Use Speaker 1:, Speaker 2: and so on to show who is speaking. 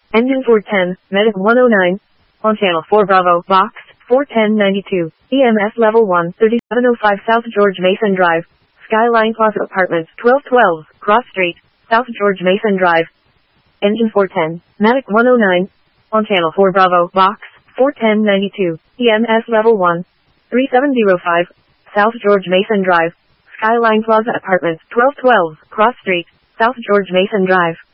Speaker 1: Engine 410, Medic 109. On Channel 4 Bravo, Box 41092. EMS Level 1, 3705 South George Mason Drive. Skyline Plaza Apartments, 1212, Cross Street, South George Mason Drive. Engine 410, Medic 109. On Channel 4 Bravo, Box 41092. EMS Level 1, 3705, South George Mason Drive. Skyline Plaza Apartments, 1212, Cross Street, South George Mason Drive.